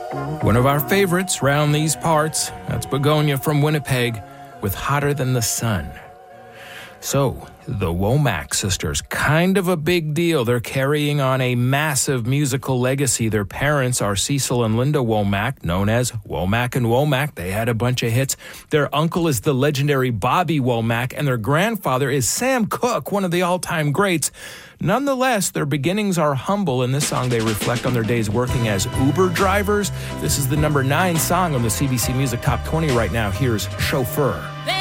One of our favorites round these parts, that's Begonia from Winnipeg with Hotter Than the Sun. So, the Womack sisters, kind of a big deal. They're carrying on a massive musical legacy. Their parents are Cecil and Linda Womack, known as Womack and Womack. They had a bunch of hits. Their uncle is the legendary Bobby Womack, and their grandfather is Sam Cooke, one of the all-time greats. Nonetheless, their beginnings are humble. In this song, they reflect on their days working as Uber drivers. This is the number 9 song on the CBC Music Top 20 right now. Here's Chauffeur.